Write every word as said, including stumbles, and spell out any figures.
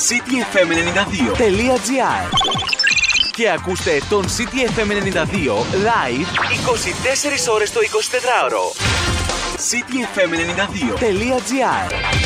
cityfm92.gr και ακούστε τον City εφ εμ ενενήντα δύο live είκοσι τέσσερις ώρες το εικοσιτετράωρο. cityfm92.gr